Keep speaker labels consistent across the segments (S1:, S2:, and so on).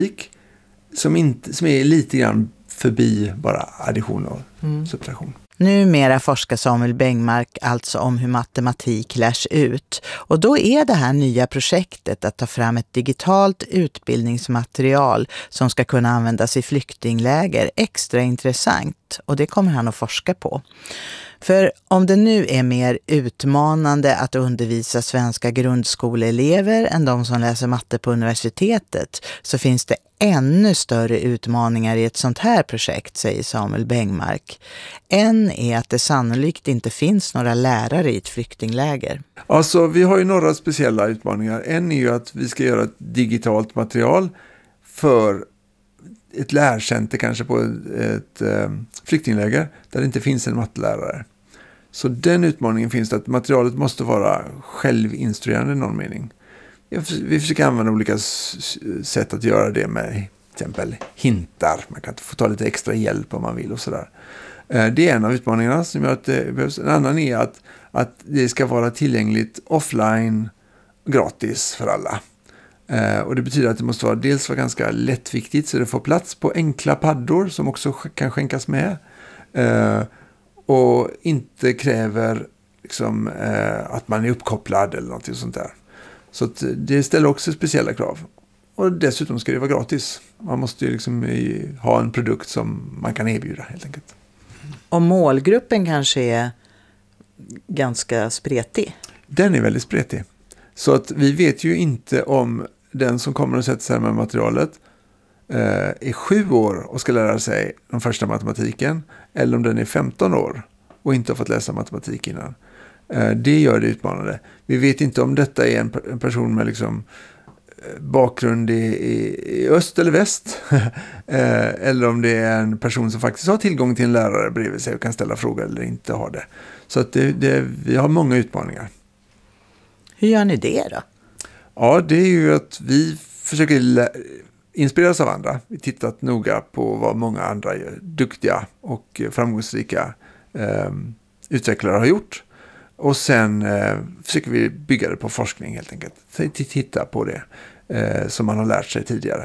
S1: som är lite grann förbi bara addition och subtraktion.
S2: Numera forskar Samuel Bengmark alltså om hur matematik lärs ut. Och då är det här nya projektet att ta fram ett digitalt utbildningsmaterial som ska kunna användas i flyktingläger extra intressant. Och det kommer han att forska på. För om det nu är mer utmanande att undervisa svenska grundskoleelever än de som läser matte på universitetet, så finns det ännu större utmaningar i ett sånt här projekt, säger Samuel Bengmark. En är att det sannolikt inte finns några lärare i ett flyktingläger.
S1: Alltså, vi har ju några speciella utmaningar. En är ju att vi ska göra ett digitalt material för ett lärcenter kanske på ett flyktingläger där det inte finns en mattelärare. Så den utmaningen finns det, att materialet måste vara självinstruerande i någon mening. Vi försöker använda olika sätt att göra det med, till exempel hintar. Man kan få ta lite extra hjälp om man vill och sådär. Det är en av utmaningarna som gör att det behövs. En annan är att det ska vara tillgängligt offline gratis för alla. Och det betyder att det måste dels vara ganska lättviktigt så det får plats på enkla paddor som också kan skänkas med. Och inte kräver liksom, att man är uppkopplad eller något sånt där. Så att det ställer också speciella krav. Och dessutom ska det vara gratis. Man måste ju liksom ha en produkt som man kan erbjuda helt enkelt.
S2: Och målgruppen kanske är ganska spretig?
S1: Den är väldigt spretig. Så att vi vet ju inte om den som kommer att sätta sig med materialet är 7 år och ska lära sig den första matematiken, eller om den är 15 år och inte har fått läsa matematik innan. Det gör det utmanande. Vi vet inte om detta är en person med liksom bakgrund i öst eller väst eller om det är en person som faktiskt har tillgång till en lärare bredvid sig och kan ställa frågor eller inte har det. Så att vi har många utmaningar.
S2: Hur gör ni det då?
S1: Ja, det är ju att vi försöker inspireras av andra. Vi har tittat noga på vad många andra duktiga och framgångsrika utvecklare har gjort. Och sen försöker vi bygga det på forskning helt enkelt. Titta på det som man har lärt sig tidigare.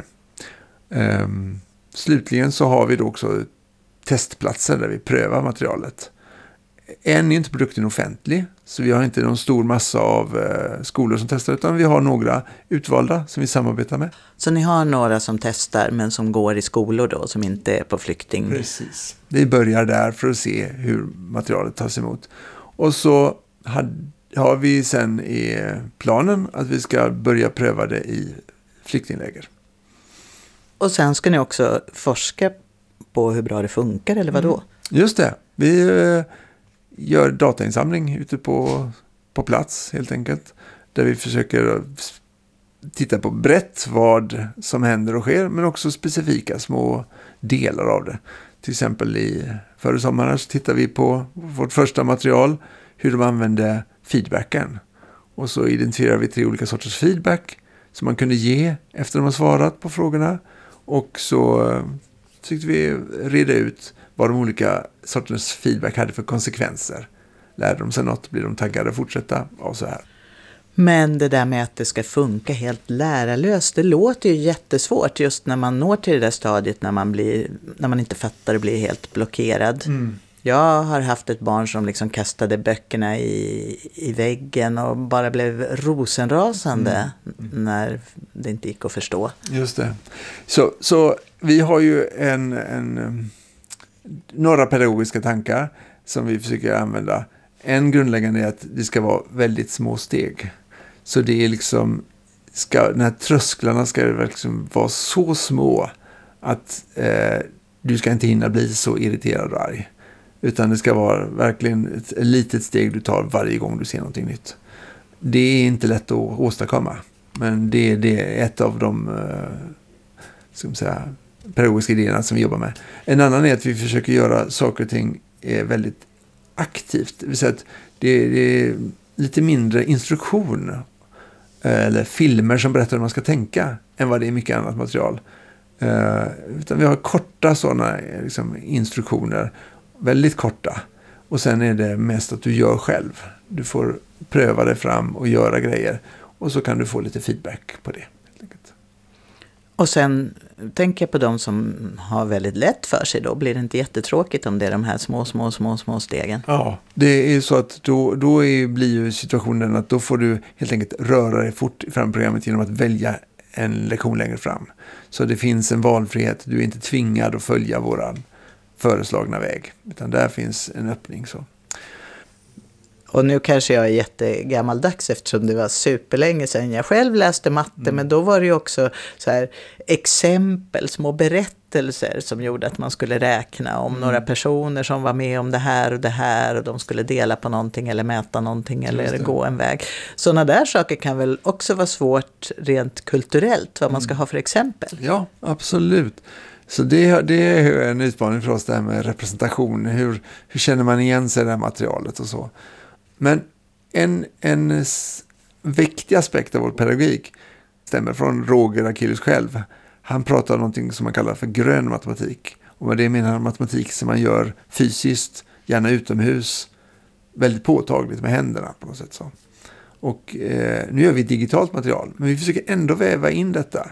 S1: Slutligen så har vi då också testplatser där vi prövar materialet. Än är inte produkten offentlig, så vi har inte någon stor massa av skolor som testar, utan vi har några utvalda som vi samarbetar med.
S2: Så ni har några som testar men som går i skolor då, som inte är på flykting?
S1: Precis. Vi börjar där för att se hur materialet tas emot. Och så har vi sen i planen att vi ska börja pröva det i flyktingläger.
S2: Och sen ska ni också forska på hur bra det funkar, eller vad då?
S1: Just det. Vi gör datainsamling ute på plats helt enkelt. Där vi försöker titta på brett vad som händer och sker, men också specifika små delar av det. Till exempel förra sommaren så tittar vi på vårt första material, hur de använde feedbacken. Och så identifierar vi 3 olika sorters feedback som man kunde ge efter de har svarat på frågorna. Och så tyckte vi reda ut vad de olika sorters feedback hade för konsekvenser. Lärde de sig något, blir de taggade att fortsätta och så här.
S2: Men det där med att det ska funka helt lärarlöst, det låter ju jättesvårt just när man når till det där stadiet när man inte fattar och blir helt blockerad. Jag har haft ett barn som liksom kastade böckerna i väggen och bara blev rosenrasande när det inte gick att förstå.
S1: Just det. Så vi har ju några pedagogiska tankar som vi försöker använda. En grundläggande är att det ska vara väldigt små steg. Så det är liksom, de här trösklarna ska liksom vara så små att du ska inte hinna bli så irriterad och arg. Utan det ska vara verkligen ett litet steg du tar varje gång du ser någonting nytt. Det är inte lätt att åstadkomma. Men det är ett av de pedagogiska idéerna som vi jobbar med. En annan är att vi försöker göra saker och ting väldigt aktivt. Det vill säga att det är lite mindre instruktion eller filmer som berättar hur man ska tänka än vad det är mycket annat material. Utan vi har korta sådana liksom, instruktioner. Väldigt korta. Och sen är det mest att du gör själv. Du får pröva dig fram och göra grejer. Och så kan du få lite feedback på det.
S2: Och sen tänker jag på de som har väldigt lätt för sig då. Blir det inte jättetråkigt om det är de här små stegen?
S1: Ja, det är så att då blir ju situationen att då får du helt enkelt röra dig fort fram programmet genom att välja en lektion längre fram. Så det finns en valfrihet. Du är inte tvingad att följa våran föreslagna väg. Utan där finns en öppning så.
S2: Och nu kanske jag är jättegammaldags eftersom det var superlänge sedan jag själv läste matte. Men då var det ju också så här exempel, små berättelser som gjorde att man skulle räkna om några personer som var med om det här och de skulle dela på någonting eller mäta någonting eller gå en väg. Sådana där saker kan väl också vara svårt rent kulturellt vad man ska ha för exempel.
S1: Ja, absolut. Så det är en utmaning för oss det här med representation. Hur känner man igen sig i det här materialet och så. Men en viktig aspekt av vår pedagogik stämmer från Roger Akelius själv. Han pratar om någonting som man kallar för grön matematik. Och med det menar han matematik som man gör fysiskt, gärna utomhus, väldigt påtagligt med händerna på något sätt så. Och nu gör vi digitalt material, men vi försöker ändå väva in detta.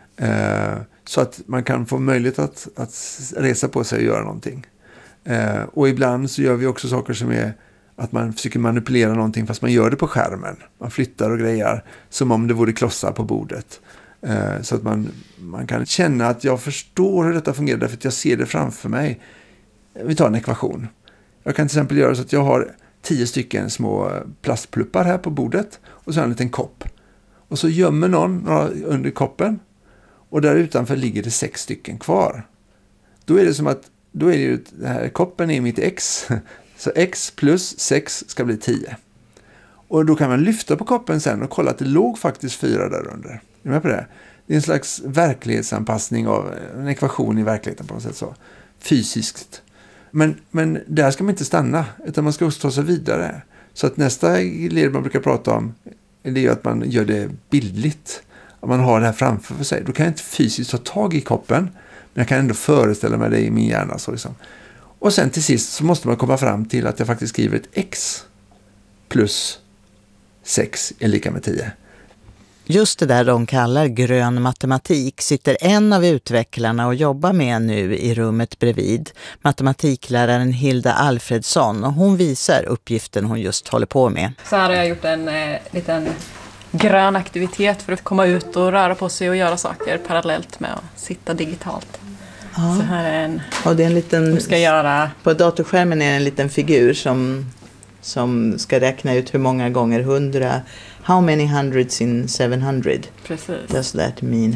S1: Så att man kan få möjlighet att resa på sig och göra någonting. Och ibland så gör vi också saker som är att man försöker manipulera någonting fast man gör det på skärmen. Man flyttar och grejer som om det vore klossar på bordet. Så att man kan känna att jag förstår hur detta fungerar därför att jag ser det framför mig. Vi tar en ekvation. Jag kan till exempel göra så att jag har 10 stycken små plastpluppar här på bordet och så en liten kopp. Och så gömmer någon under koppen och där utanför ligger det 6 stycken kvar. Då är det som att det här koppen är mitt x. Så x plus 6 ska bli 10. Och då kan man lyfta på koppen sen och kolla att det låg faktiskt 4 där under. Är du med på det? Det är en slags verklighetsanpassning av en ekvation i verkligheten på något sätt så. Fysiskt. Men där ska man inte stanna utan man ska också ta sig vidare. Så att nästa led man brukar prata om det är att man gör det bildligt. Att man har det här framför sig. Då kan jag inte fysiskt ta tag i koppen men jag kan ändå föreställa mig det i min hjärna så liksom. Och sen till sist så måste man komma fram till att jag faktiskt skriver ett x plus 6 är lika med 10.
S2: Just det där de kallar grön matematik sitter en av utvecklarna och jobbar med nu i rummet bredvid. Matematikläraren Hilda Alfredsson och hon visar uppgiften hon just håller på med.
S3: Så här har jag gjort en liten grön aktivitet för att komma ut och röra på sig och göra saker parallellt med att sitta digitalt.
S2: Ja.
S3: Så här är
S2: och det är en liten,
S3: ska göra.
S2: På datorskärmen är det en liten figur som ska räkna ut hur många gånger 100. How many hundreds in 700?
S3: Precis.
S2: Does that mean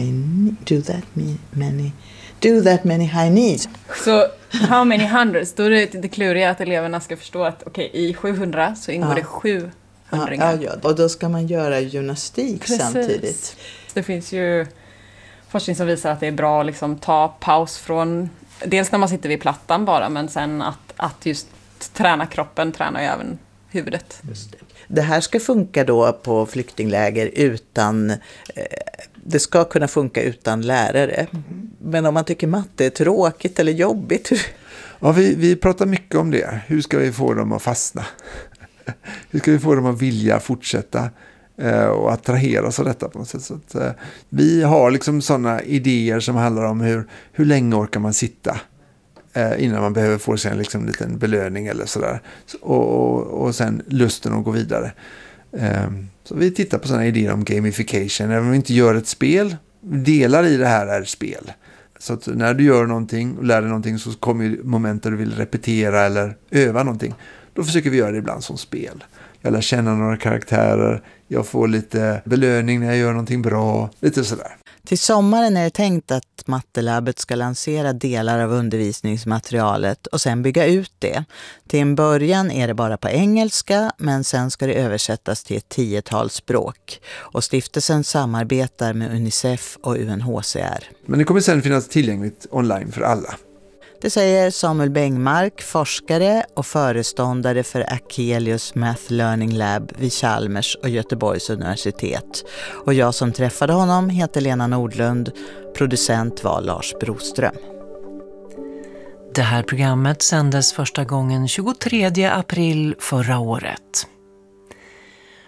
S2: do that many high knees?
S3: Så how many hundreds? Då är det kluriga att eleverna ska förstå att i 700 så ingår det 7 hundringar.
S2: Ja, och då ska man göra gymnastik samtidigt.
S3: Det finns ju forskning som visar att det är bra att liksom ta paus från dels när man sitter vid plattan bara, men sen att just träna kroppen, träna även huvudet.
S2: Just det. Det här ska funka då på flyktingläger utan, det ska kunna funka utan lärare. Men om man tycker matte är tråkigt eller jobbigt.
S1: Ja, vi pratar mycket om det. Hur ska vi få dem att fastna? Hur ska vi få dem att vilja fortsätta och attraheras av detta på något sätt? Så att, vi har liksom sådana idéer som handlar om hur länge orkar man sitta innan man behöver få sig en liksom liten belöning eller sådär. Och sen lusten att gå vidare. Så vi tittar på sådana idéer om gamification. Även om vi inte gör ett spel, delar i det här är spel. Så att när du gör någonting och lär dig någonting så kommer ju moment där du vill repetera eller öva någonting. Då försöker vi göra det ibland som spel. Jag lär känna några karaktärer. Jag får lite belöning när jag gör någonting bra. Lite sådär.
S2: Till sommaren är det tänkt att Mattelabbet ska lansera delar av undervisningsmaterialet och sen bygga ut det. Till en början är det bara på engelska, men sen ska det översättas till ett 10-tal språk. Och stiftelsen samarbetar med UNICEF och UNHCR.
S1: Men det kommer sen finnas tillgängligt online för alla.
S2: Det säger Samuel Bengmark, forskare och föreståndare för Akelius Math Learning Lab vid Chalmers och Göteborgs universitet. Och jag som träffade honom heter Lena Nordlund, producent var Lars Broström.
S4: Det här programmet sändes första gången 23 april förra året.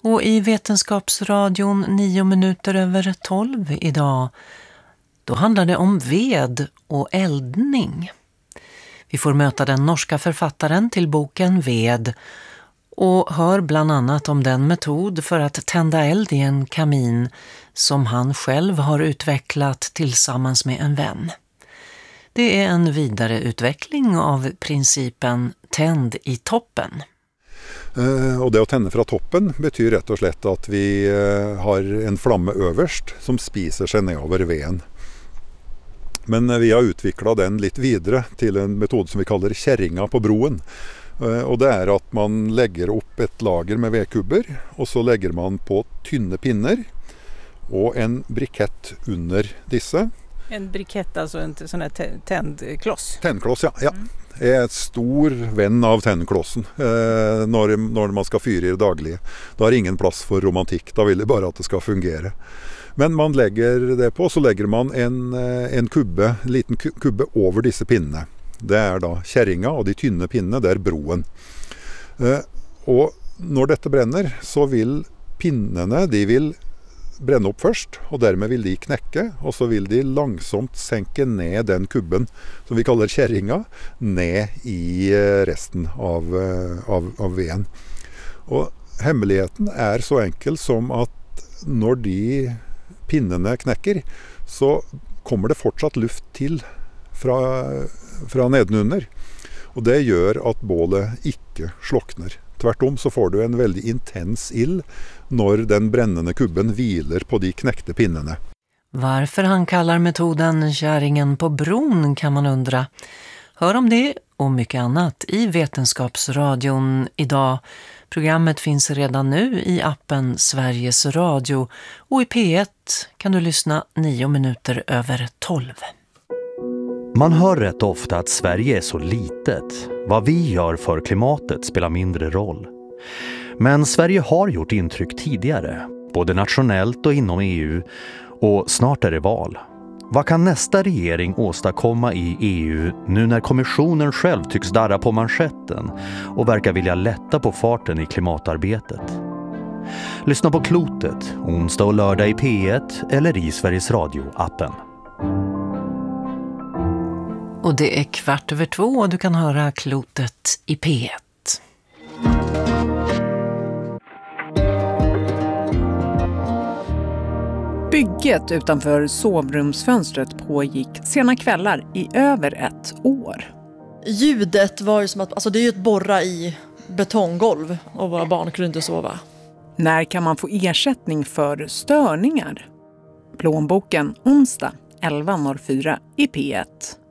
S4: Och i Vetenskapsradion 9 minuter över 12 idag, då handlar det om ved och eldning. Vi får möta den norska författaren till boken Ved och hör bland annat om den metod för att tända eld i en kamin som han själv har utvecklat tillsammans med en vän. Det är en vidareutveckling av principen tänd i toppen.
S5: Och det att tända från toppen betyder rätt och slett att vi har en flamme överst som spiser sig nedover veden. Men vi har utvecklat den lite vidare till en metod som vi kallar kärringa på broen. Och det är att man lägger upp ett lager med vedkubber och så lägger man på tynne pinnar och en brikett under dessa.
S6: En brikett, alltså en sån här tändkloss?
S5: Tändkloss, ja. Jag är ett stor vän av tändklossen när man ska fyra i det dagliga. Då har ingen plats för romantik, då vill det bara att det ska fungera. Men man lägger det på, så lägger man en liten kubbe över dessa pinnar. Det är då kärringa och de tynne pinne, det är broen. Och när detta bränner så vill pinnarna, de vill bränna upp först och därmed vill de knäcka och så vill de långsamt sänka ner den kubben som vi kallar kärringa ner i resten av veden. Och hemligheten är så enkel som att när de pinnarna knäcker så kommer det fortsatt luft till från nedenunder. Och det gör att bålet inte slocknar. Tvärtom så får du en väldigt intens ild när den brännande kubben vilar på de knäckta pinnarna.
S4: Varför han kallar metoden kärringen på bron kan man undra. Hör om det och mycket annat i Vetenskapsradion idag. Programmet finns redan nu i appen Sveriges Radio och i P1 kan du lyssna 9 minuter över 12.
S7: Man hör rätt ofta att Sverige är så litet. Vad vi gör för klimatet spelar mindre roll. Men Sverige har gjort intryck tidigare, både nationellt och inom EU, och snart är det val. Vad kan nästa regering åstadkomma i EU nu när kommissionen själv tycks darra på manschetten och verkar vilja lätta på farten i klimatarbetet? Lyssna på Klotet, onsdag och lördag i P1 eller i Sveriges Radio-appen.
S4: Och det är 14:15 och du kan höra Klotet i P1.
S8: Bygget utanför sovrumsfönstret pågick sena kvällar i över ett år.
S9: Ljudet var ju som att, alltså det är ju ett borra i betonggolv och våra barn kunde inte sova.
S8: När kan man få ersättning för störningar? Plånboken onsdag 11.04 i P1.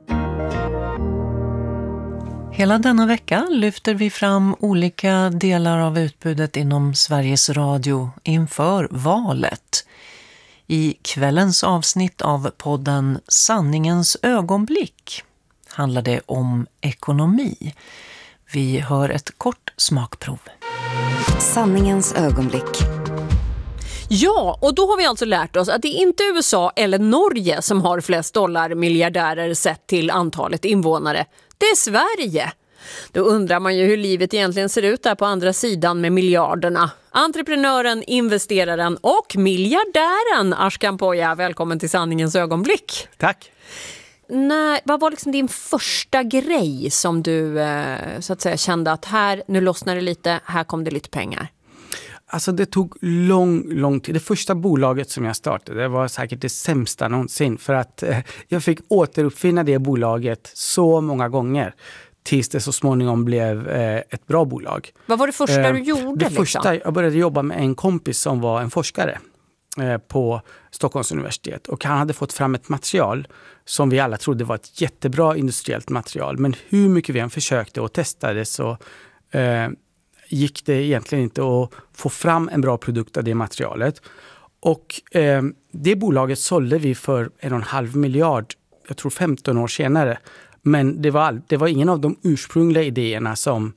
S4: Hela denna vecka lyfter vi fram olika delar av utbudet inom Sveriges Radio inför valet. I kvällens avsnitt av podden Sanningens ögonblick handlar det om ekonomi. Vi hör ett kort smakprov.
S10: Sanningens ögonblick.
S11: Ja, och då har vi alltså lärt oss att det är inte USA eller Norge som har flest dollarmiljardärer sett till antalet invånare. Det är Sverige. Då undrar man ju hur livet egentligen ser ut där på andra sidan med miljarderna. Entreprenören, investeraren och miljardären Ashkan Poya, välkommen till Sanningens ögonblick.
S12: Tack.
S11: Vad var liksom din första grej som du så att säga kände att här, nu lossnar det lite, här kom det lite pengar?
S12: Alltså det tog lång tid. Det första bolaget som jag startade, det var säkert det sämsta någonsin. För att jag fick återuppfinna det bolaget så många gånger. Tills det så småningom blev ett bra bolag.
S11: Vad var det första du gjorde?
S12: Jag började jobba med en kompis som var en forskare på Stockholms universitet. Och han hade fått fram ett material som vi alla trodde var ett jättebra industriellt material. Men hur mycket vi än försökte och testade så gick det egentligen inte att få fram en bra produkt av det materialet. Och det bolaget sålde vi för 1,5 miljard, jag tror 15 år senare. Men det var ingen av de ursprungliga idéerna som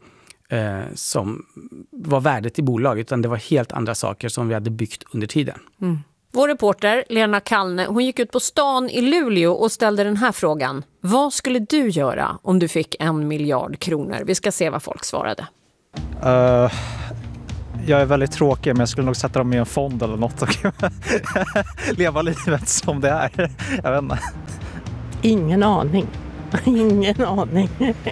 S12: var värdet i bolaget, utan det var helt andra saker som vi hade byggt under tiden.
S11: Mm. Vår reporter Lena Kallne, hon gick ut på stan i Luleå och ställde den här frågan. Vad skulle du göra om du fick 1 miljard kronor? Vi ska se vad folk svarade.
S13: Jag är väldigt tråkig, men jag skulle nog sätta dem i en fond eller något och leva livet som det är. Jag vet inte.
S14: Ingen aning. Ingen aning.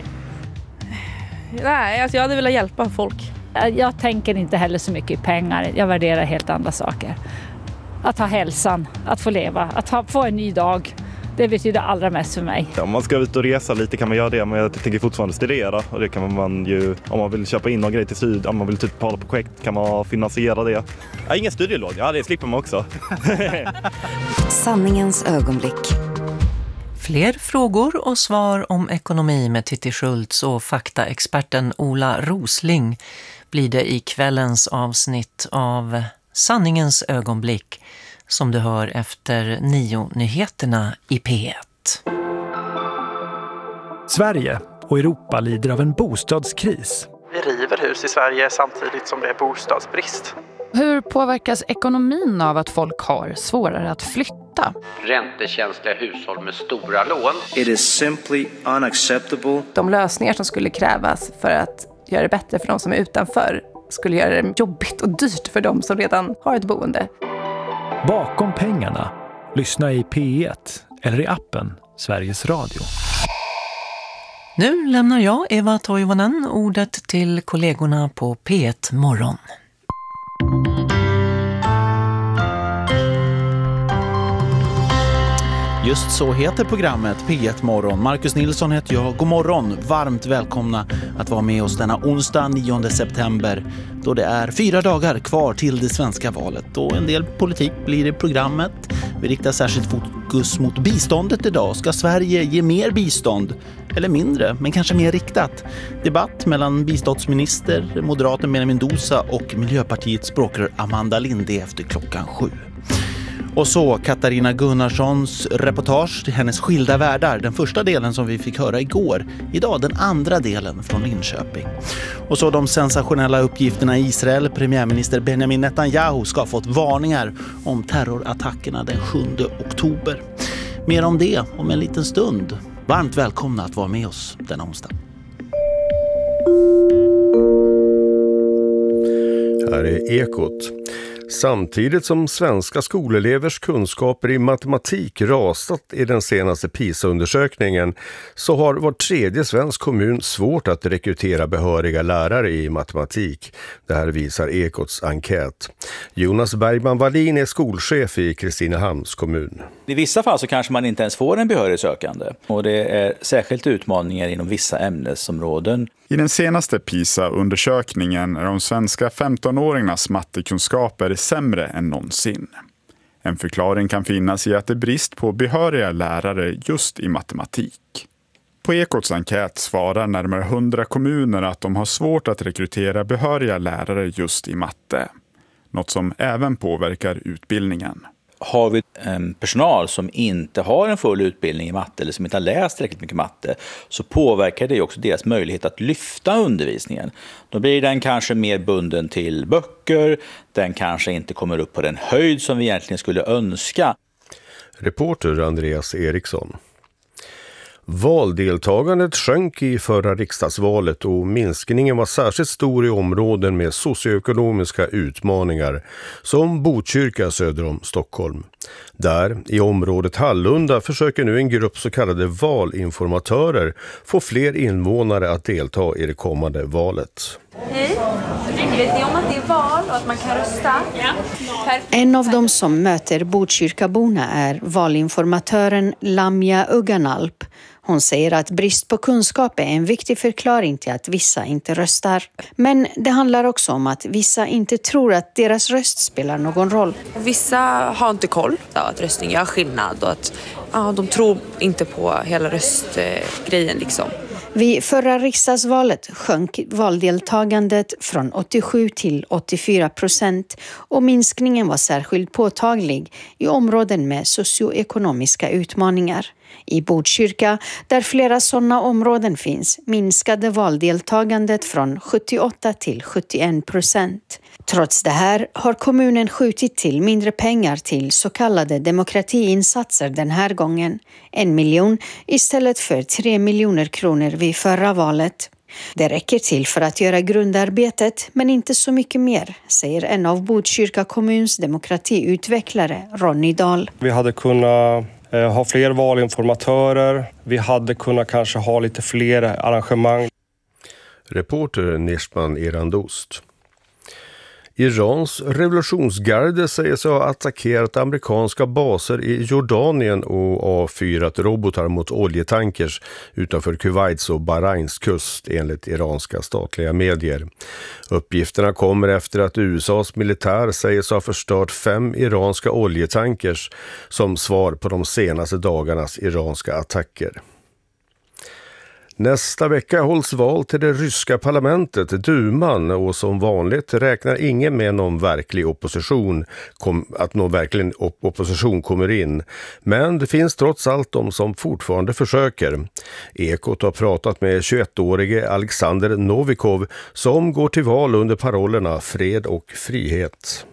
S15: Nej, alltså jag hade velat hjälpa folk.
S16: Jag tänker inte heller så mycket i pengar. Jag värderar helt andra saker. Att ha hälsan, att få leva, att få en ny dag. Det betyder allra mest för mig.
S17: Om man ska ut och resa lite kan man göra det, men jag tänker fortfarande studera. Och det kan man ju, om man vill köpa in någon grej till syd, om man vill typ på projekt kan man finansiera det. Ja, inga studielån, ja det slipper man också.
S10: Sanningens ögonblick.
S4: Fler frågor och svar om ekonomi med Titti Schultz och faktaexperten Ola Rosling blir det i kvällens avsnitt av Sanningens ögonblick som du hör efter 9-nyheterna i P1.
S18: Sverige och Europa lider av en bostadskris.
S19: Vi river hus i Sverige samtidigt som det är bostadsbrist.
S20: Hur påverkas ekonomin av att folk har svårare att flytta?
S21: Räntekänsliga hushåll med stora lån.
S22: It is simply unacceptable.
S23: De lösningar som skulle krävas för att göra det bättre för de som är utanför skulle göra det jobbigt och dyrt för de som redan har ett boende.
S18: Bakom pengarna. Lyssna i P1 eller i appen Sveriges Radio.
S4: Nu lämnar jag, Eva Toivonen, ordet till kollegorna på P1 Morgon.
S24: Just så heter programmet P1 Morgon. Marcus Nilsson heter jag. God morgon. Varmt välkomna att vara med oss denna onsdag 9 september. Då det är 4 dagar kvar till det svenska valet. Och en del politik blir i programmet. Vi riktar särskilt fokus mot biståndet idag. Ska Sverige ge mer bistånd? Eller mindre, men kanske mer riktat. Debatt mellan biståndsminister, moderaten Benjamin Dosa och Miljöpartiets språkrör Amanda Linde efter klockan 7. Och så Katarina Gunnarssons reportage till hennes skilda världar. Den första delen som vi fick höra igår. Idag den andra delen från Linköping. Och så de sensationella uppgifterna i Israel. Premiärminister Benjamin Netanyahu ska ha fått varningar om terrorattackerna den 7 oktober. Mer om det om en liten stund. Varmt välkomna att vara med oss denna onsdag.
S25: Här är Ekot. Samtidigt som svenska skolelevers kunskaper i matematik rasat i den senaste PISA-undersökningen så har var tredje svensk kommun svårt att rekrytera behöriga lärare i matematik. Det här visar Ekots enkät. Jonas Bergman-Wallin är skolchef i Kristinehamns kommun.
S26: I vissa fall så kanske man inte ens får en behörig sökande och det är särskilt utmaningar inom vissa ämnesområden.
S27: I den senaste PISA-undersökningen är de svenska 15-åringarnas mattekunskaper sämre än någonsin. En förklaring kan finnas i att det är brist på behöriga lärare just i matematik. På Ekots enkät svarar närmare 100 kommuner att de har svårt att rekrytera behöriga lärare just i matte. Något som även påverkar utbildningen.
S26: Har vi en personal som inte har en full utbildning i matte eller som inte har läst tillräckligt mycket matte så påverkar det också deras möjlighet att lyfta undervisningen. Då blir den kanske mer bunden till böcker, den kanske inte kommer upp på den höjd som vi egentligen skulle önska.
S25: Reporter Andreas Eriksson. Valdeltagandet sjönk i förra riksdagsvalet och minskningen var särskilt stor i områden med socioekonomiska utmaningar som Botkyrka söder om Stockholm. Där, i området Hallunda, försöker nu en grupp så kallade valinformatörer få fler invånare att delta i det kommande valet.
S28: Hej, vet ni om att det är val och att man kan rösta? Ja.
S29: En av dem som möter Botkyrkaborna är valinformatören Lamia Uganalp. Hon säger att brist på kunskap är en viktig förklaring till att vissa inte röstar. Men det handlar också om att vissa inte tror att deras röst spelar någon roll.
S28: Vissa har inte koll att röstning gör skillnad och att de tror inte på hela röstgrejen liksom.
S29: Vid förra riksdagsvalet sjönk valdeltagandet från 87 till 84% och minskningen var särskilt påtaglig i områden med socioekonomiska utmaningar. I Botkyrka, där flera sådana områden finns, minskade valdeltagandet från 78 till 71%. Trots det här har kommunen skjutit till mindre pengar till så kallade demokratiinsatser den här gången. 1 miljon istället för 3 miljoner kronor vid förra valet. Det räcker till för att göra grundarbetet, men inte så mycket mer, säger en av Botkyrka kommuns demokratiutvecklare, Ronny Dahl.
S1: Vi hade kunnat ha fler valinformatörer. Vi hade kunnat kanske ha lite fler arrangemang.
S25: Reporter Nishman Irandost. Irans revolutionsgarde säger sig ha attackerat amerikanska baser i Jordanien och avfyrat robotar mot oljetankers utanför Kuwaits och Bahrains kust enligt iranska statliga medier. Uppgifterna kommer efter att USAs militär säger sig ha förstört 5 iranska oljetankers som svar på de senaste dagarnas iranska attacker. Nästa vecka hålls val till det ryska parlamentet, Duman, och som vanligt räknar ingen med någon verklig opposition, att någon verklig opposition kommer in. Men det finns trots allt de som fortfarande försöker. Ekot har pratat med 21-årige Alexander Novikov som går till val under parollerna fred och frihet.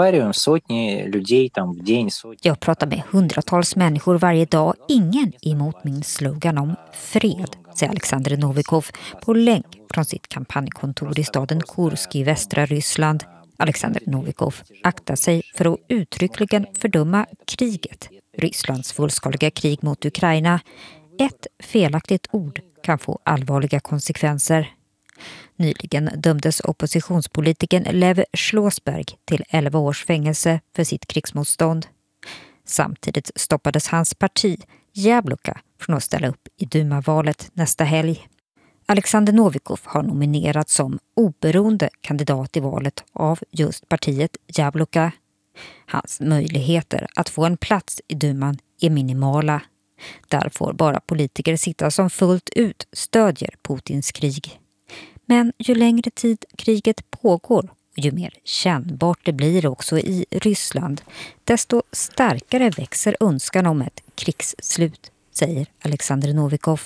S2: Jag pratar med hundratals människor varje dag, ingen emot min slogan om fred, säger Alexander Novikov på länk från sitt kampanjkontor i staden Kursk i västra Ryssland. Alexander Novikov aktar sig för att uttryckligen fördöma kriget, Rysslands fullskaliga krig mot Ukraina. Ett felaktigt ord kan få allvarliga konsekvenser. Nyligen dömdes oppositionspolitikern Lev Schlossberg till 11 års fängelse för sitt krigsmotstånd. Samtidigt stoppades hans parti, Jabloka, från att ställa upp i Duma-valet nästa helg. Alexander Novikov har nominerats som oberoende kandidat i valet av just partiet Jabloka. Hans möjligheter att få en plats i Duman är minimala. Där får bara politiker sitta som fullt ut stödjer Putins krig. Men ju längre tid kriget pågår och ju mer kännbart det blir också i Ryssland, desto starkare växer önskan om ett krigsslut, säger Alexander Novikov.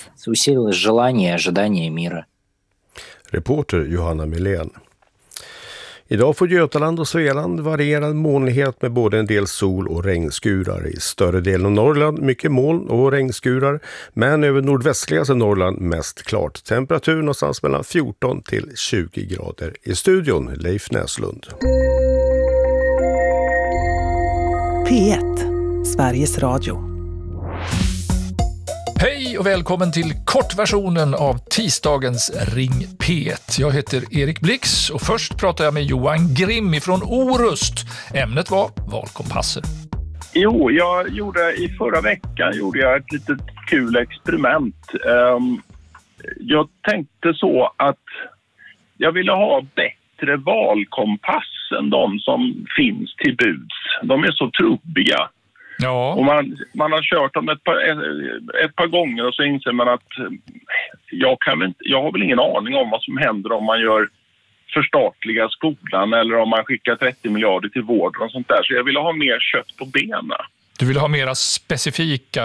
S25: Reporter Johanna Milén. Idag får Götaland och Svealand varierad molnighet med både en del sol- och regnskurar. I större delen av Norrland mycket moln och regnskurar, men över nordvästligaste Norrland mest klart. Temperatur någonstans mellan 14 till 20 grader. I studion Leif Näslund.
S3: P1, Sveriges Radio.
S5: Hej och välkommen till kortversionen av tisdagens Ring P1. Jag heter Erik Blix och först pratar jag med Johan Grimm från Orust. Ämnet var valkompasser.
S6: Jo, i förra veckan gjorde jag ett litet kul experiment. Jag tänkte så att jag ville ha bättre valkompass än de som finns till buds. De är så trubbiga. Ja. Och man har kört dem ett par gånger och så inser man att jag har väl ingen aning om vad som händer om man gör förstatliga skolan eller om man skickar 30 miljarder till vården och sånt där. Så jag ville ha mer kött på benen. Du ville ha mera specifika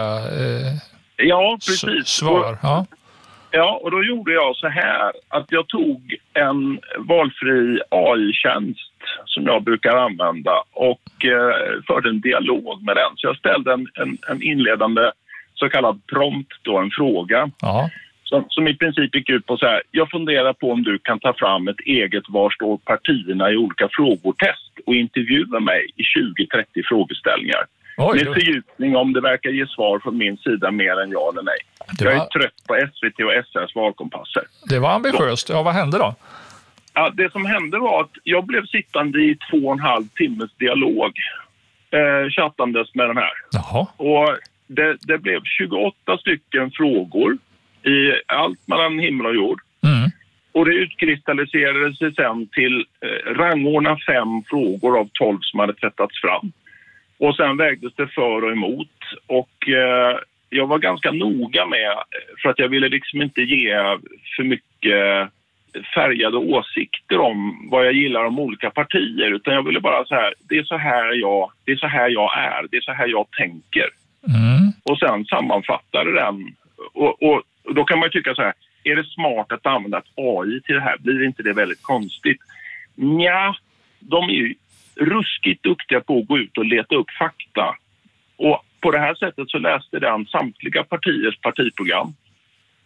S6: ja, precis. Svar? Ja. Ja, och då gjorde jag så här att jag tog en valfri AI-tjänst som jag brukar använda och förde en dialog med den. Så jag ställde en inledande så kallad prompt, då, en fråga. Ja. Som i princip gick ut på så här: jag funderar på om du kan ta fram ett eget var står partierna i olika frågor-test och intervjua mig i 20-30 frågeställningar. Med fördjupning om det verkar ge svar från min sida mer än ja eller nej. Jag är trött på SVT och SRs valkompasser. Det var ambitiöst. Ja, vad hände då? Ja, det som hände var att jag blev sittande i 2,5 timmes dialog chattandes med den här. Jaha. Och det blev 28 stycken frågor i allt mellan himmel och jord. Mm. Och det utkristalliserade sig sen till rangordna 5 frågor av 12 som hade tvättats fram. Och sen vägdes det för och emot. Och jag var ganska noga med, för att jag ville liksom inte ge för mycket färgade åsikter om vad jag gillar om olika partier. Utan jag ville bara så här, det är så här jag är, det är så här jag tänker. Mm. Och sen sammanfattade den. Och då kan man ju tycka så här, är det smart att använda ett AI till det här? Blir inte det väldigt konstigt? Nja, de är ju ruskigt duktiga på att gå ut och leta upp fakta. Och på det här sättet så läste den samtliga partiers partiprogram.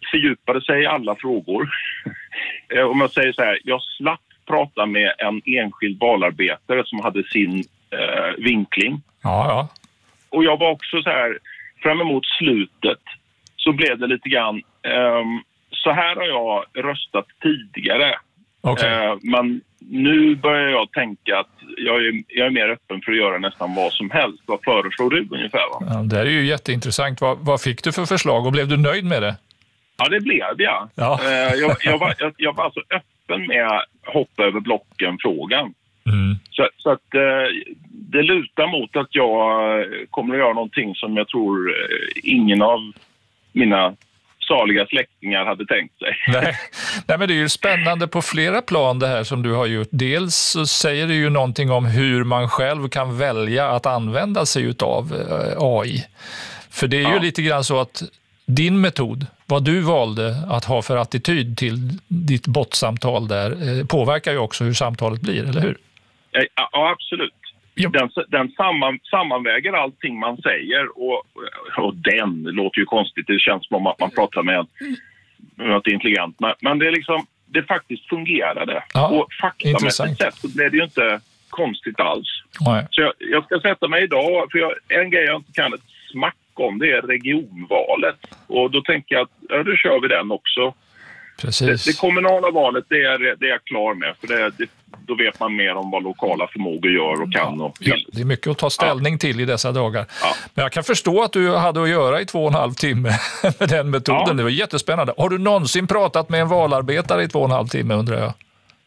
S6: fördjupade sig i alla frågor. Om jag säger så här, jag slapp prata med en enskild valarbetare som hade sin vinkling.
S5: Ja.
S6: Och jag var också så här, fram emot slutet så blev det lite grann, så här har jag röstat tidigare.
S5: Okay.
S6: Men nu börjar jag tänka att jag är mer öppen för att göra nästan vad som helst. Vad föreslår du ungefär? Va?
S5: Ja, det är ju jätteintressant. Vad fick du för förslag och blev du nöjd med det?
S6: Ja, det blev jag.
S5: Ja.
S6: Jag var alltså öppen med hoppa över blocken-frågan.
S5: Mm.
S6: Så att det lutar mot att jag kommer att göra någonting som jag tror ingen av mina saliga släktingar hade tänkt sig.
S5: Nej, men det är ju spännande på flera plan det här som du har gjort. Dels så säger det ju någonting om hur man själv kan välja att använda sig utav AI. För det är ju lite grann så att din metod, vad du valde att ha för attityd till ditt bottsamtal där, påverkar ju också hur samtalet blir, eller hur?
S6: Ja, absolut. Den sammanväger allting man säger och den låter ju konstigt. Det känns som att man pratar med något intelligent. Men det är liksom, det faktiskt fungerade.
S5: Ja,
S6: och faktamässigt sett så blev det ju inte konstigt alls.
S5: Nej.
S6: Så jag ska sätta mig idag, för en grej jag inte kan ett smack om, det är regionvalet. Och då tänker jag att då kör vi den också.
S5: Precis.
S6: Det kommunala valet, det är jag klar med. För då vet man mer om vad lokala förmågor gör och kan och vill.
S5: Det är mycket att ta ställning till i dessa dagar. Ja. Men jag kan förstå att du hade att göra i 2,5 timme med den metoden. Ja. Det var jättespännande. Har du någonsin pratat med en valarbetare i 2,5 timme, undrar jag?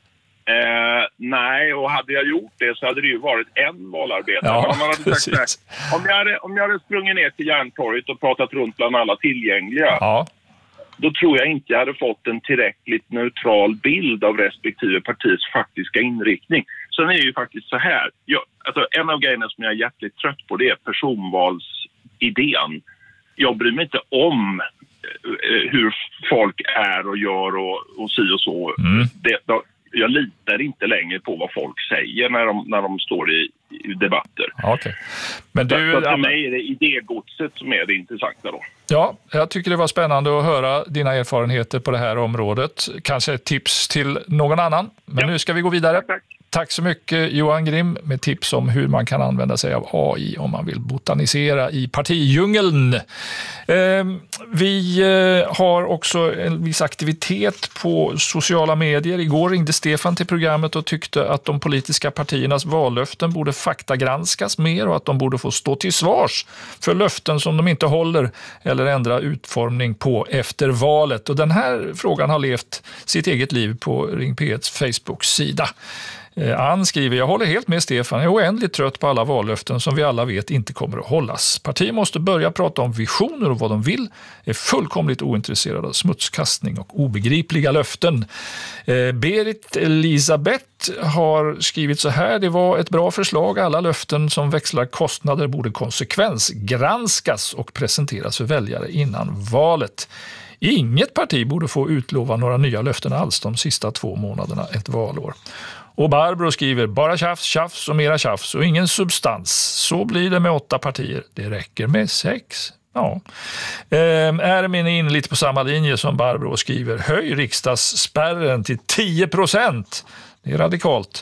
S6: Nej, och hade jag gjort det så hade det ju varit en valarbetare.
S5: Ja,
S6: man hade sagt om jag hade sprungit ner till Järntorget och pratat runt bland alla tillgängliga, då tror jag inte jag hade fått en tillräckligt neutral bild av respektive partiets faktiska inriktning. Sen är det ju faktiskt så här. En av grejerna som jag är jättligt trött på, det är personvalsidén. Jag bryr mig inte om hur folk är och gör och si och så. Jag litar inte längre på vad folk säger när de står i debatter.
S5: Okay. Men du,
S6: så för mig är det idégodset som är det intressanta då.
S5: Ja, jag tycker det var spännande att höra dina erfarenheter på det här området. Kanske ett tips till någon annan. Men nu ska vi gå vidare. Tack så mycket Johan Grimm med tips om hur man kan använda sig av AI om man vill botanisera i partidjungeln. Vi har också en viss aktivitet på sociala medier. Igår ringde Stefan till programmet och tyckte att de politiska partiernas vallöften borde faktagranskas mer och att de borde få stå till svars för löften som de inte håller eller ändra utformning på efter valet. Och den här frågan har levt sitt eget liv på Ring P1s Facebook-sida. Ann skriver, jag håller helt med Stefan, jag är oändligt trött på alla vallöften som vi alla vet inte kommer att hållas. Partier måste börja prata om visioner och vad de vill, är fullkomligt ointresserade av smutskastning och obegripliga löften. Berit Elisabeth har skrivit så här, det var ett bra förslag, alla löften som växlar kostnader borde konsekvensgranskas och presenteras för väljare innan valet. Inget parti borde få utlova några nya löften alls de sista 2 månaderna ett valår. Och Barbro skriver, bara tjafs och mera tjafs och ingen substans. Så blir det med 8 partier. Det räcker med 6. Ja. Ermin är in lite på samma linje som Barbro skriver. Höj riksdagsspärren till 10%. Det är radikalt.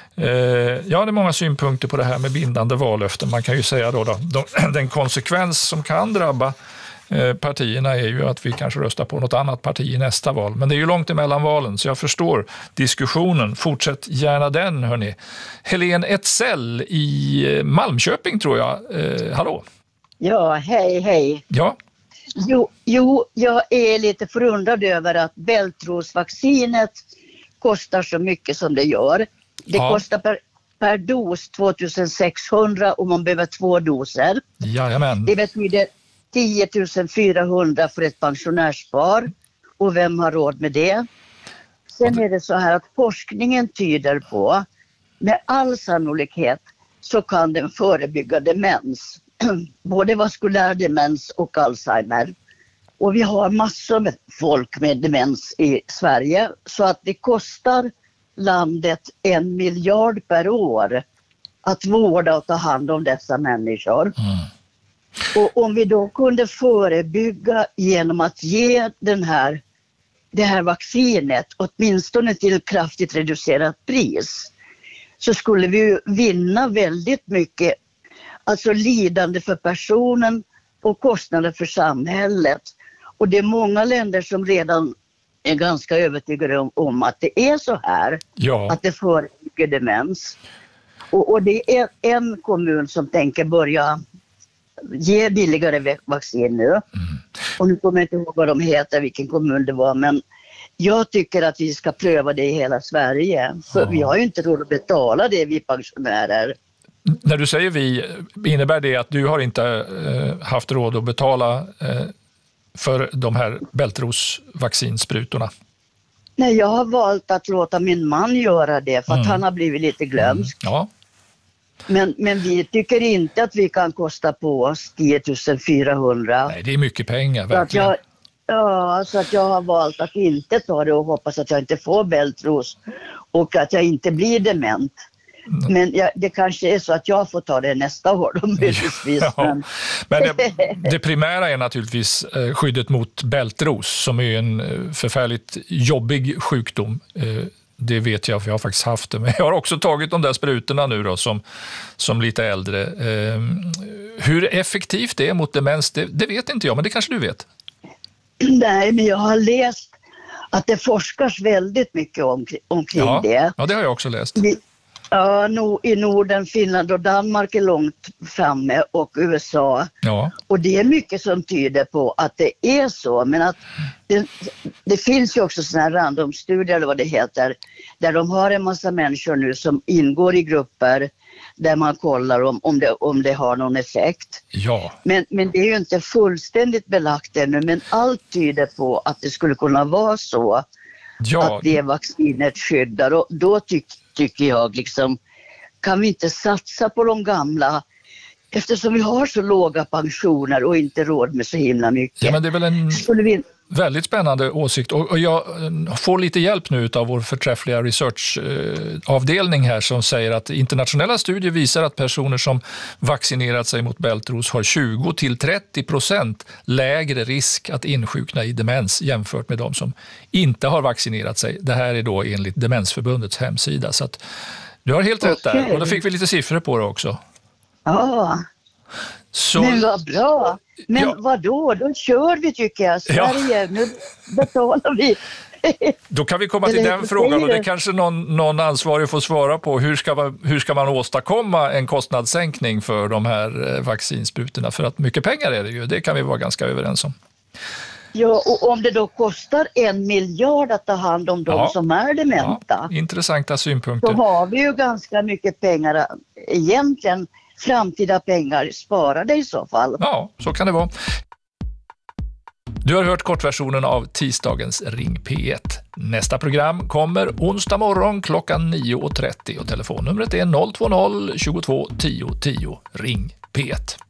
S5: Ja, det är många synpunkter på det här med bindande vallöften. Man kan ju säga då den konsekvens som kan drabba partierna är ju att vi kanske röstar på något annat parti i nästa val. Men det är ju långt emellan valen så jag förstår diskussionen. Fortsätt gärna den, hörni. Helene Etzell i Malmköping tror jag. Hallå?
S3: Ja, hej.
S5: Ja.
S3: Jo, jag är lite förundrad över att bältrosvaccinet kostar så mycket som det gör. Det kostar per dos 2600 och man behöver 2 doser.
S5: Jajamän.
S3: Det betyder 10 400 för ett pensionärspar. Och vem har råd med det? Sen är det så här att forskningen tyder på, med all sannolikhet så kan den förebygga demens. Både vaskulär demens och Alzheimer. Och vi har massor med folk med demens i Sverige. Så att det kostar landet 1 miljard per år att vårda och ta hand om dessa människor. Och om vi då kunde förebygga genom att ge det här vaccinet åtminstone till kraftigt reducerat pris, så skulle vi ju vinna väldigt mycket, alltså lidande för personen och kostnader för samhället. Och det är många länder som redan är ganska övertygade om att det är så här, att det förebygger demens. Och det är en kommun som tänker börja ge billigare vaccin nu. Och nu kommer jag inte ihåg vad de heter, vilken kommun det var, men jag tycker att vi ska pröva det i hela Sverige. För vi har ju inte råd att betala det, vi pensionärer.
S5: När du säger vi, innebär det att du har inte haft råd att betala för de här bältrosvaccinsprutorna?
S3: Nej, jag har valt att låta min man göra det för att han har blivit lite glömsk.
S5: Ja.
S3: Men vi tycker inte att vi kan kosta på oss 10 400.
S5: Nej, det är mycket pengar, verkligen.
S3: Så att jag har valt att inte ta det och hoppas att jag inte får bältros och att jag inte blir dement. Men det kanske är så att jag får ta det nästa år då, möjligtvis.
S5: Men det primära är naturligtvis skyddet mot bältros, som är en förfärligt jobbig sjukdom. Det vet jag, för jag har faktiskt haft det. Men jag har också tagit de där sprutorna nu då, som lite äldre. Hur effektivt det är mot demens, det vet inte jag, men det kanske du vet.
S3: Nej, men jag har läst att det forskas väldigt mycket omkring det.
S5: Ja, det har jag också läst.
S3: I Norden, Finland och Danmark är långt framme, och USA. Ja. Och det är mycket som tyder på att det är så. Men att det finns ju också sådana här randomstudier, eller vad det heter, där de har en massa människor nu som ingår i grupper där man kollar om det har någon effekt. Ja. Men det är ju inte fullständigt belagt ännu, men allt tyder på att det skulle kunna vara så att det vaccinet skyddar. Och då tycker jag liksom, kan vi inte satsa på de gamla, eftersom vi har så låga pensioner och inte råd med så himla mycket.
S5: Ja, men det är väl en väldigt spännande åsikt, och jag får lite hjälp nu av vår förträffliga researchavdelning här, som säger att internationella studier visar att personer som vaccinerat sig mot bältros har 20-30% lägre risk att insjukna i demens jämfört med de som inte har vaccinerat sig. Det här är då enligt Demensförbundets hemsida, så att du har helt rätt där, och då fick vi lite siffror på det också.
S3: Ja. Men vad bra. Men vadå? Då kör vi, tycker jag. Sverige, nu betalar vi.
S5: Då kan vi komma till den frågan, och det kanske någon ansvarig får svara på. Hur ska man åstadkomma en kostnadssänkning för de här vaccinsprutorna? För att mycket pengar är det ju, det kan vi vara ganska överens om.
S3: Ja, och om det då kostar 1 miljard att ta hand om de som är dementa.
S5: Ja, intressanta synpunkter.
S3: Så har vi ju ganska mycket pengar, egentligen framtida pengar sparade i så fall.
S5: Ja, så kan det vara. Du har hört kortversionen av tisdagens Ring P1. Nästa program kommer onsdag morgon klockan 9.30 och telefonnumret är 020 22 10 10. Ring P1.